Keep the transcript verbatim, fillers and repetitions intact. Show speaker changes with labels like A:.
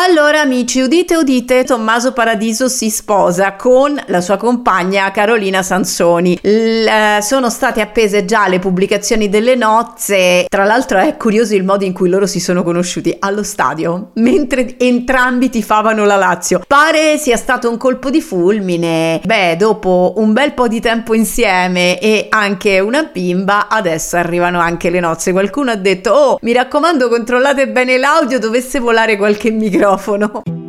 A: Allora amici, udite udite, Tommaso Paradiso si sposa con la sua compagna Carolina Sansoni. L- sono state appese già le pubblicazioni delle nozze. Tra l'altro è curioso il modo in cui loro si sono conosciuti allo stadio, mentre entrambi tifavano la Lazio. Pare sia stato un colpo di fulmine. Beh, dopo un bel po' di tempo insieme e anche una bimba, adesso arrivano anche le nozze. Qualcuno ha detto: oh, mi raccomando, controllate bene l'audio, dovesse volare qualche microfono.